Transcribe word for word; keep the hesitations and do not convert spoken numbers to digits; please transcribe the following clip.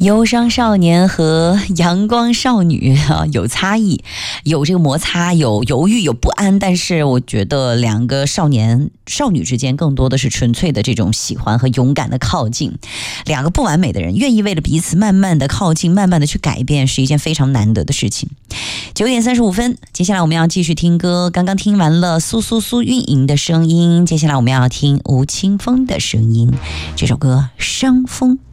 忧伤少年和阳光少女啊有差异，有这个摩擦，有犹豫，有不安，但是我觉得两个少年少女之间更多的是纯粹的这种喜欢和勇敢的靠近。两个不完美的人愿意为了彼此慢慢的靠近，慢慢的去改变，是一件非常难得的事情。九点三十五分，接下来我们要继续听歌。刚刚听完了苏苏苏运营的声音，接下来我们要听吴青峰的声音。这首歌《伤风》。